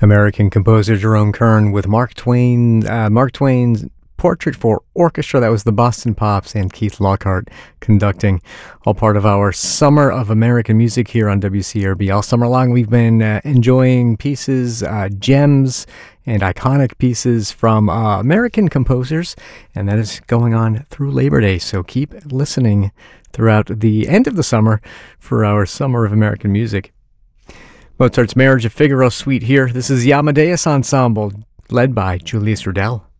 American composer Jerome Kern with Mark Twain's Portrait for Orchestra. That was the Boston Pops and Keith Lockhart conducting, all part of our Summer of American Music here on WCRB. All summer long, we've been enjoying pieces, gems, and iconic pieces from American composers, and that is going on through Labor Day. So keep listening throughout the end of the summer for our Summer of American Music. Mozart's Marriage of Figaro Suite here. This is the Amadeus Ensemble, led by Julius Rudel.